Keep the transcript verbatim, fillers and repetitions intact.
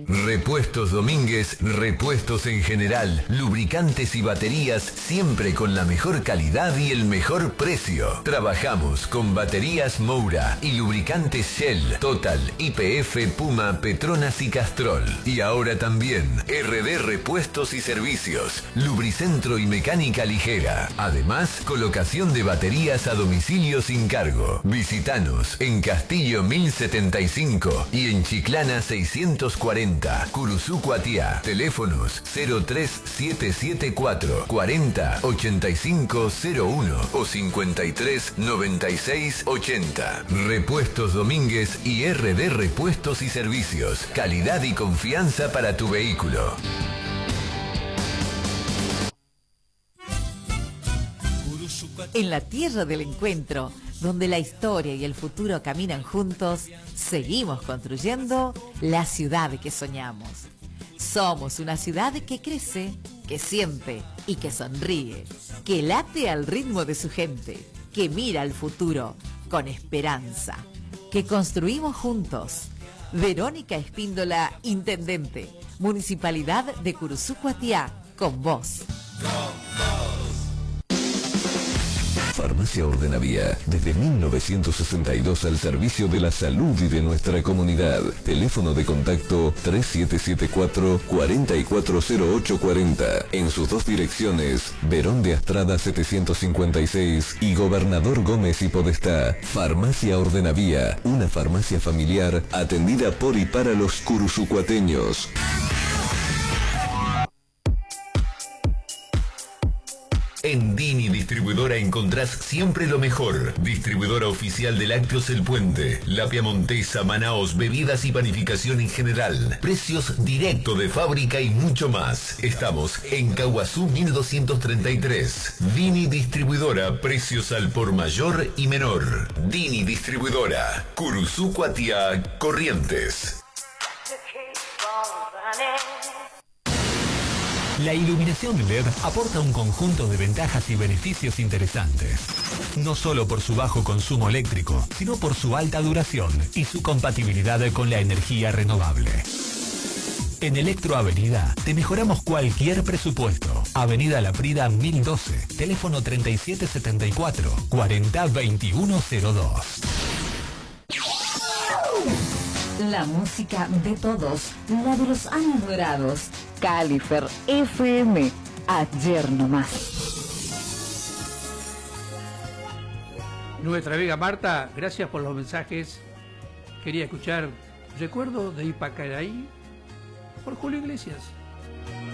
Repuestos Domínguez, repuestos en general, lubricantes y baterías, siempre con la mejor calidad y el mejor precio. Trabajamos con baterías Moura y lubricantes Shell, Total, Y P F, Puma, Petronas y Castrol. Y ahora también R D Repuestos y Servicios, lubricentro y mecánica ligera. Además, colocación de baterías a domicilio sin cargo. Visítanos en Castillo mil setenta y cinco y en Chiclana seiscientos cuarenta, Curuzú Cuatiá. Teléfonos cero tres siete siete cuatro cuarenta ochenta y cinco cero uno o cincuenta y tres noventa y seis ochenta. Repuestos Domínguez y R D Repuestos y Servicios. Calidad y confianza para tu vehículo. En la tierra del encuentro, donde la historia y el futuro caminan juntos, seguimos construyendo la ciudad que soñamos. Somos una ciudad que crece, que siente y que sonríe, que late al ritmo de su gente, que mira al futuro con esperanza, que construimos juntos. Verónica Espíndola, Intendente, Municipalidad de Curuzú Cuatiá, con vos. Farmacia Ordenavía, desde mil novecientos sesenta y dos al servicio de la salud y de nuestra comunidad. Teléfono de contacto tres siete siete cuatro cuatro cuatro cero ocho cuatro cero. En sus dos direcciones, Verón de Astrada setecientos cincuenta y seis y Gobernador Gómez y Podestá. Farmacia Ordenavía, una farmacia familiar atendida por y para los curuzucuateños. En Dini Distribuidora encontrás siempre lo mejor. Distribuidora oficial de Lácteos El Puente, La Piamontesa, Manaos, bebidas y panificación en general. Precios directo de fábrica y mucho más. Estamos en Caguazú mil doscientos treinta y tres. Dini Distribuidora, precios al por mayor y menor. Dini Distribuidora, Curuzú Cuatiá, Corrientes. La iluminación L E D aporta un conjunto de ventajas y beneficios interesantes. No solo por su bajo consumo eléctrico, sino por su alta duración y su compatibilidad con la energía renovable. En Electro Avenida te mejoramos cualquier presupuesto. Avenida La Prida mil doce, teléfono treinta y siete setenta y cuatro, cuarenta veintiuno cero dos. La música de todos, la de los años dorados. Califer F M, ayer nomás. Nuestra amiga Marta, gracias por los mensajes. Quería escuchar Recuerdo de Ipacaraí por Julio Iglesias.